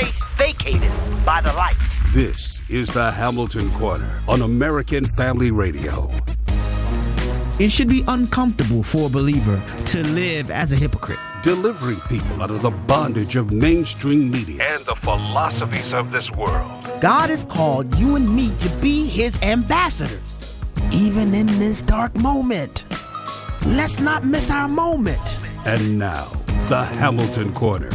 space vacated by the light. This is the Hamilton Corner on American Family Radio. It should be uncomfortable for a believer to live as a hypocrite. Delivering people out of the bondage of mainstream media and the philosophies of this world. God has called you and me to be his ambassadors, even in this dark moment. Let's not miss our moment. And now, the Hamilton Corner.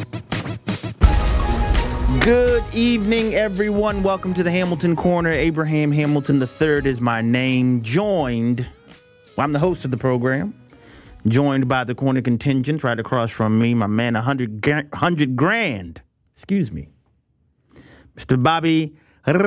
Good evening, everyone. Welcome to the Hamilton Corner. Abraham Hamilton III is my name. I'm the host of the program. Joined by the corner contingent right across from me, my man, 100 grand. Excuse me. Mr. Bobby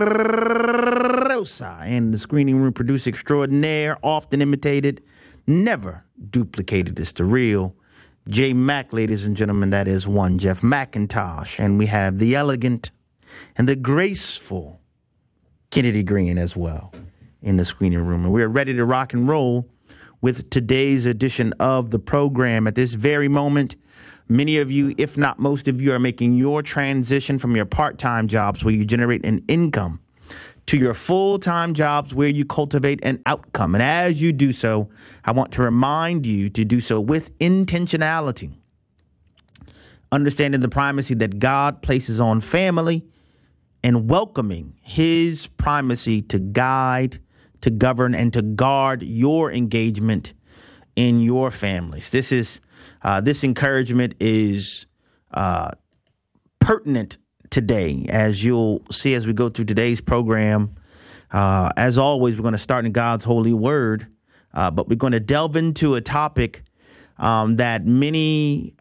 Rosa, and the screening room producer extraordinaire, often imitated, never duplicated. It's the real J Mac, ladies and gentlemen. That is one Jeff McIntosh. And we have the elegant and the graceful Kennedy Green as well in the screening room. And we're ready to rock and roll with today's edition of the program. At this very moment, many of you, if not most of you, are making your transition from your part-time jobs where you generate an income to your full-time jobs where you cultivate an outcome. And as you do so, I want to remind you to do so with intentionality, understanding the primacy that God places on family and welcoming his primacy to guide, to govern, and to guard your engagement in your families. This encouragement is pertinent today, as you'll see as we go through today's program. As always, we're going to start in God's holy word, but we're going to delve into a topic that many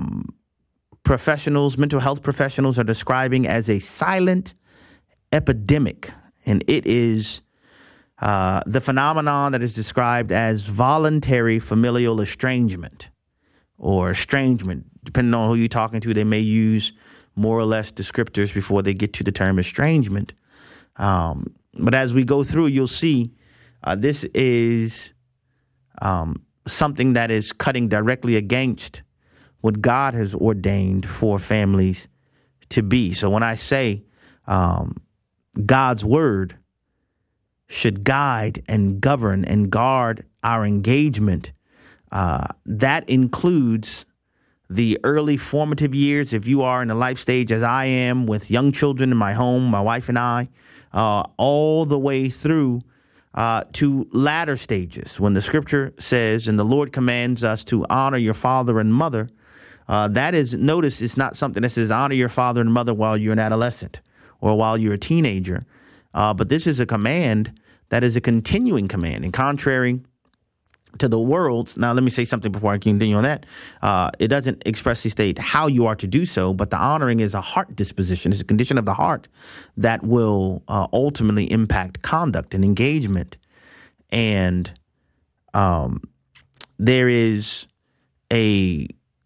mental health professionals are describing as a silent epidemic, and it is the phenomenon that is described as voluntary familial estrangement or estrangement. Depending on who you're talking to, they may use more or less descriptors before they get to the term estrangement. But as we go through, you'll see this is something that is cutting directly against what God has ordained for families to be. So when I say God's word should guide and govern and guard our engagement, that includes the early formative years. If you are in a life stage as I am with young children in my home, my wife and I, all the way through to latter stages, when the scripture says and the Lord commands us to honor your father and mother, that is, notice it's not something that says honor your father and mother while you're an adolescent or while you're a teenager. But this is a command that is a continuing command. And contrary to the world, now let me say something before I continue on that. It doesn't expressly state how you are to do so, but the honoring is a heart disposition. It's a condition of the heart that will ultimately impact conduct and engagement. And there is a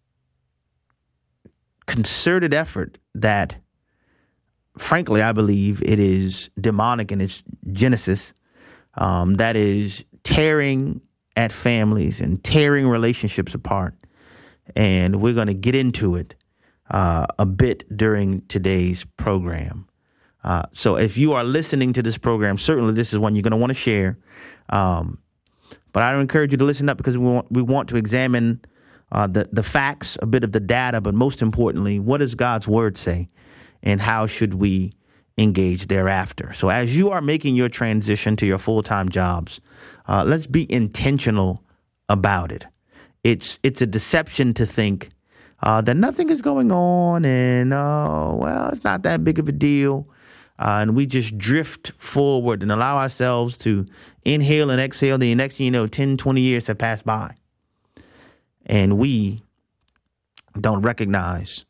concerted effort that, frankly, I believe it is demonic in its genesis, that is tearing at families and tearing relationships apart. And we're going to get into it a bit during today's program. So if you are listening to this program, certainly this is one you're going to want to share. But I encourage you to listen up, because we want to examine the facts, a bit of the data, but most importantly, what does God's word say? And how should we engage thereafter? So as you are making your transition to your full-time jobs, let's be intentional about it. It's a deception to think that nothing is going on and, it's not that big of a deal. And we just drift forward and allow ourselves to inhale and exhale. The next thing you know, 10, 20 years have passed by. And we don't recognize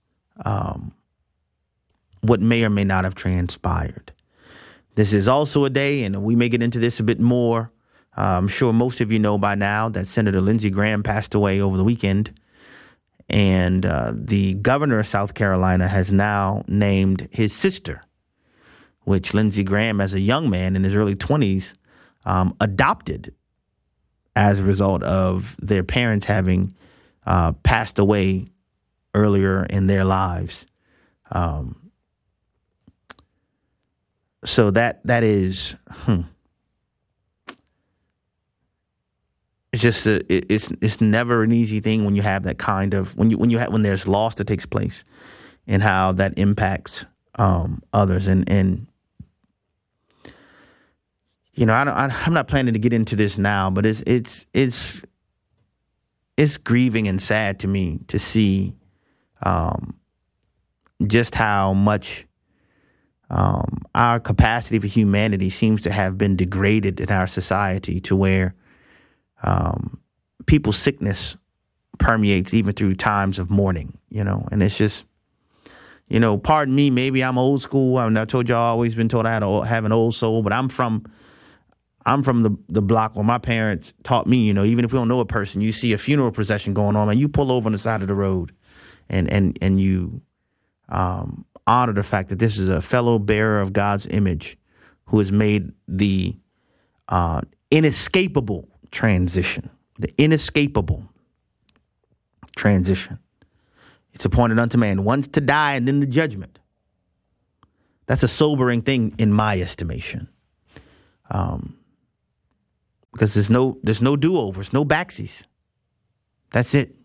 what may or may not have transpired. This is also a day, and we may get into this a bit more. I'm sure most of you know by now that Senator Lindsey Graham passed away over the weekend. And the governor of South Carolina has now named his sister, which Lindsey Graham, as a young man in his early 20s, adopted as a result of their parents having passed away earlier in their lives. So that is, it's just it's never an easy thing when you have that kind of when there's loss that takes place, and how that impacts others. And you know, I'm not planning to get into this now, but it's grieving and sad to me to see just how much our capacity for humanity seems to have been degraded in our society, to where people's sickness permeates even through times of mourning, you know. And it's just, you know, pardon me, maybe I'm old school. I told y'all, I've always been told I had to have an old soul, but I'm from the block where my parents taught me, you know, even if we don't know a person, you see a funeral procession going on and you pull over on the side of the road and you honor the fact that this is a fellow bearer of God's image who has made the inescapable transition. The inescapable transition. It's appointed unto man once to die and then the judgment. That's a sobering thing in my estimation. Because there's no do-overs, no backsies. That's it.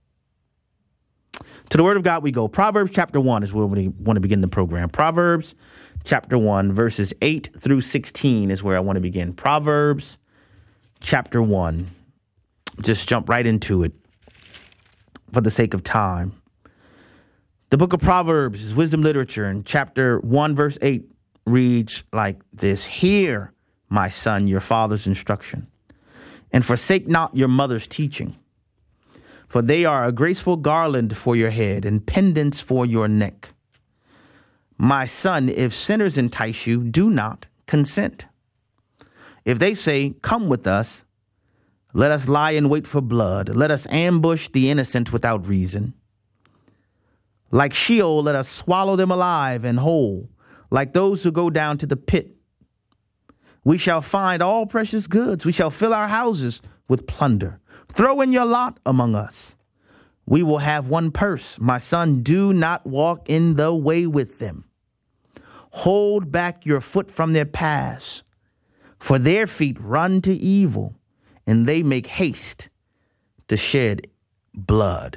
To the word of God we go. Proverbs chapter 1 is where we want to begin the program. Proverbs chapter 1, verses 8 through 16 is where I want to begin. Proverbs chapter 1. Just jump right into it for the sake of time. The book of Proverbs is wisdom literature, and chapter 1, verse 8 reads like this. Hear, my son, your father's instruction, and forsake not your mother's teaching. For they are a graceful garland for your head and pendants for your neck. My son, if sinners entice you, do not consent. If they say, come with us, let us lie in wait for blood. Let us ambush the innocent without reason. Like Sheol, let us swallow them alive and whole, like those who go down to the pit. We shall find all precious goods. We shall fill our houses with plunder. Throw in your lot among us. We will have one purse. My son, do not walk in the way with them. Hold back your foot from their paths, for their feet run to evil, and they make haste to shed blood.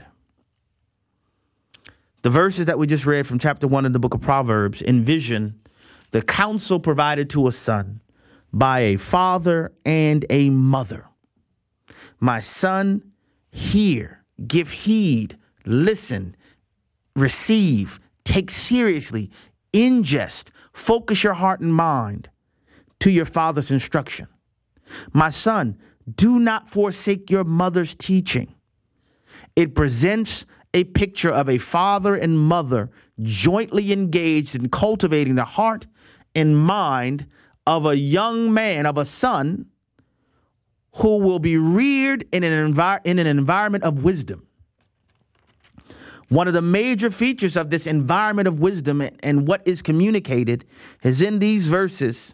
The verses that we just read from chapter 1 of the book of Proverbs envision the counsel provided to a son by a father and a mother. My son, hear, give heed, listen, receive, take seriously, ingest, focus your heart and mind to your father's instruction. My son, do not forsake your mother's teaching. It presents a picture of a father and mother jointly engaged in cultivating the heart and mind of a young man, of a son, who will be reared in an environment of wisdom. One of the major features of this environment of wisdom and what is communicated is in these verses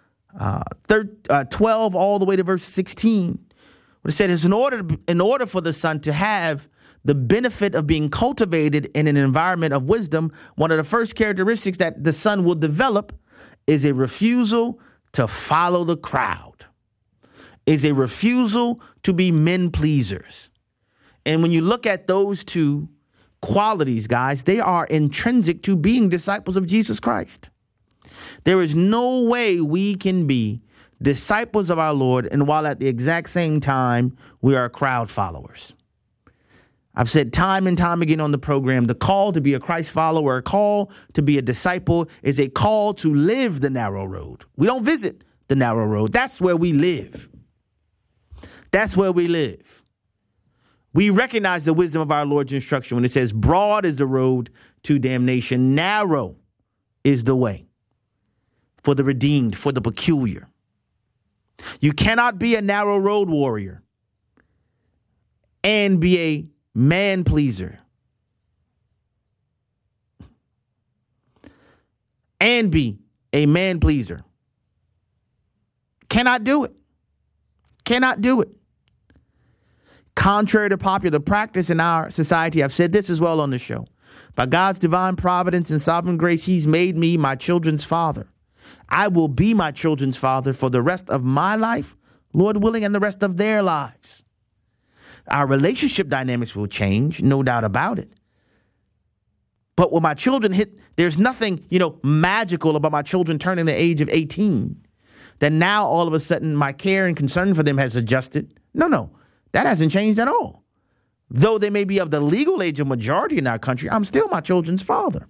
12 all the way to verse 16. What it said is in order for the son to have the benefit of being cultivated in an environment of wisdom, one of the first characteristics that the son will develop is a refusal to follow the crowd, is a refusal to be men pleasers. And when you look at those two qualities, guys, they are intrinsic to being disciples of Jesus Christ. There is no way we can be disciples of our Lord and while at the exact same time we are crowd followers. I've said time and time again on the program, the call to be a Christ follower, a call to be a disciple is a call to live the narrow road. We don't visit the narrow road. That's where we live. That's where we live. We recognize the wisdom of our Lord's instruction when it says broad is the road to damnation. Narrow is the way for the redeemed, for the peculiar. You cannot be a narrow road warrior and be a man pleaser and be a man pleaser. Cannot do it. Cannot do it. Contrary to popular practice in our society, I've said this as well on the show. By God's divine providence and sovereign grace, he's made me my children's father. I will be my children's father for the rest of my life, Lord willing, and the rest of their lives. Our relationship dynamics will change, no doubt about it. But when my children there's nothing, magical about my children turning the age of 18. That now all of a sudden my care and concern for them has adjusted. No, that hasn't changed at all. Though they may be of the legal age of majority in our country, I'm still my children's father.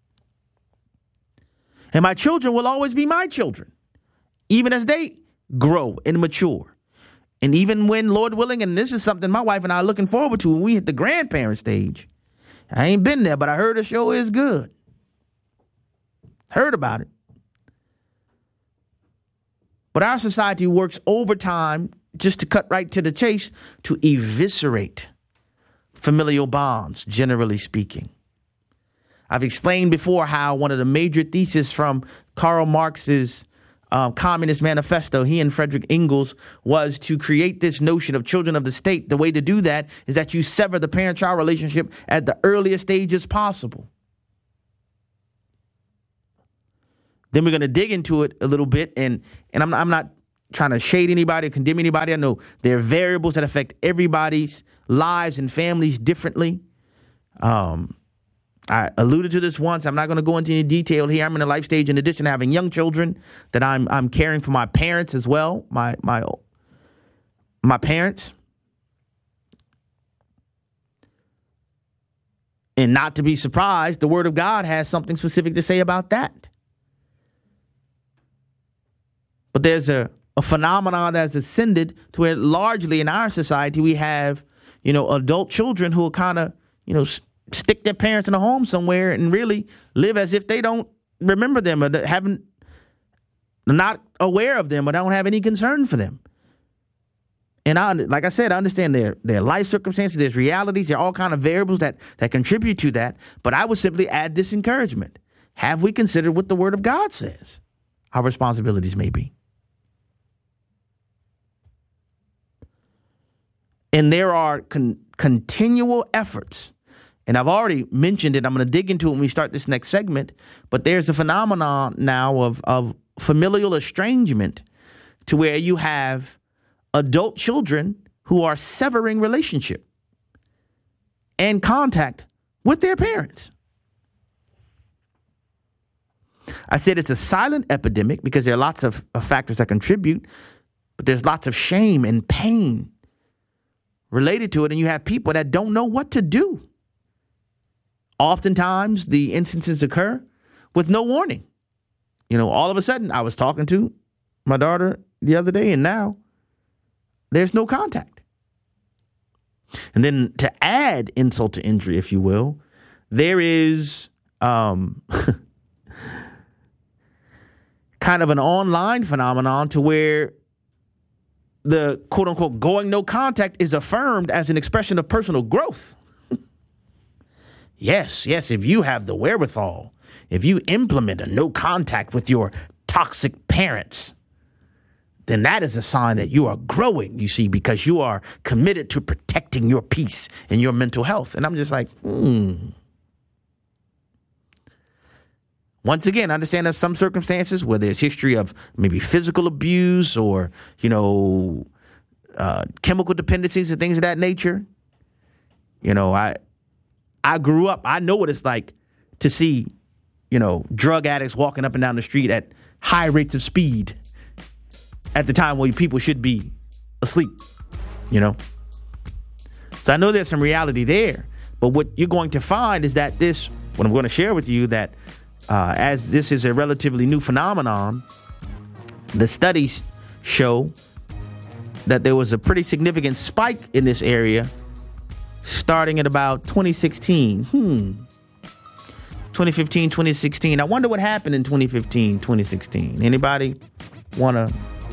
And my children will always be my children, even as they grow and mature. And even when, Lord willing, and this is something my wife and I are looking forward to when we hit the grandparent stage. I ain't been there, but I heard the show is good. Heard about it. But our society works overtime, just to cut right to the chase, to eviscerate familial bonds, generally speaking. I've explained before how one of the major theses from Karl Marx's Communist Manifesto, he and Frederick Engels, was to create this notion of children of the state. The way to do that is that you sever the parent-child relationship at the earliest stages possible. Then we're going to dig into it a little bit, and I'm not trying to shade anybody or condemn anybody. I know there are variables that affect everybody's lives and families differently. I alluded to this once. I'm not going to go into any detail here. I'm in a life stage, in addition to having young children, that I'm caring for my parents as well, my parents. And not to be surprised, the Word of God has something specific to say about that. But there's a phenomenon that's ascended to where largely in our society we have, adult children who are kind of, stick their parents in a home somewhere and really live as if they don't remember them or not aware of them or don't have any concern for them. And like I said, I understand their life circumstances, there's realities, there are all kind of variables that contribute to that. But I would simply add this encouragement. Have we considered what the Word of God says our responsibilities may be? And there are continual efforts. And I've already mentioned it. I'm going to dig into it when we start this next segment. But there's a phenomenon now of familial estrangement to where you have adult children who are severing relationship and contact with their parents. I said it's a silent epidemic because there are lots of factors that contribute, but there's lots of shame and pain related to it. And you have people that don't know what to do. Oftentimes, the instances occur with no warning. All of a sudden, I was talking to my daughter the other day, and now there's no contact. And then to add insult to injury, if you will, there is kind of an online phenomenon to where the quote-unquote going no contact is affirmed as an expression of personal growth. Yes, if you have the wherewithal, if you implement a no contact with your toxic parents, then that is a sign that you are growing, you see, because you are committed to protecting your peace and your mental health. And I'm just like, Once again, I understand there's some circumstances where there's history of maybe physical abuse or, chemical dependencies and things of that nature. I grew up, I know what it's like to see, drug addicts walking up and down the street at high rates of speed at the time when people should be asleep, So I know there's some reality there. But what you're going to find is that what I'm going to share with you, that as this is a relatively new phenomenon, the studies show that there was a pretty significant spike in this area starting at about 2016. 2015, 2016. I wonder what happened in 2015, 2016. Anybody want to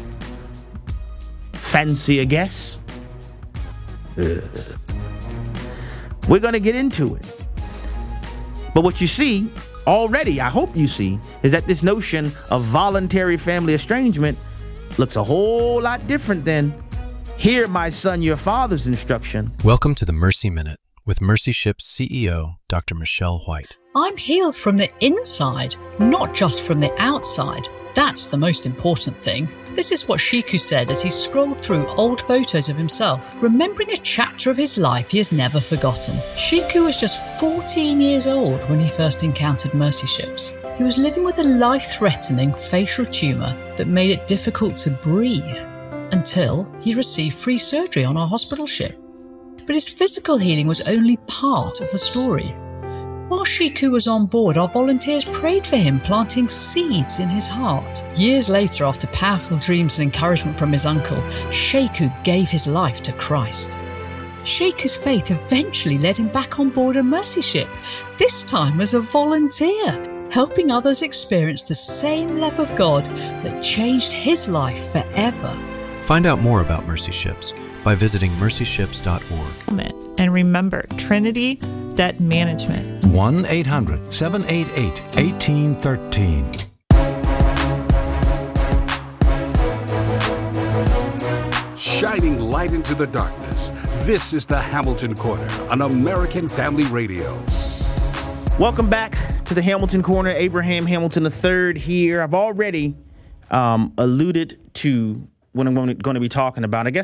fancy a guess? We're going to get into it. But what you see already, I hope you see, is that this notion of voluntary family estrangement looks a whole lot different than "Hear, my son, your father's instruction." Welcome to the Mercy Minute with Mercy Ship's CEO, Dr. Michelle White. I'm healed from the inside, not just from the outside. That's the most important thing. This is what Shiku said as he scrolled through old photos of himself, remembering a chapter of his life he has never forgotten. Shiku was just 14 years old when he first encountered mercy ships. He was living with a life-threatening facial tumour that made it difficult to breathe until he received free surgery on our hospital ship. But his physical healing was only part of the story. While Shiku was on board, our volunteers prayed for him, planting seeds in his heart. Years later, after powerful dreams and encouragement from his uncle, Shiku gave his life to Christ. Shiku's faith eventually led him back on board a mercy ship, this time as a volunteer, helping others experience the same love of God that changed his life forever. Find out more about Mercy Ships by visiting mercyships.org. And remember, Trinity Debt Management. 1-800-788-1813. Shining light into the darkness. This is the Hamilton Corner on American Family Radio. Welcome back to the Hamilton Corner. Abraham Hamilton III here. I've already alluded to what I'm going to be talking about. I guess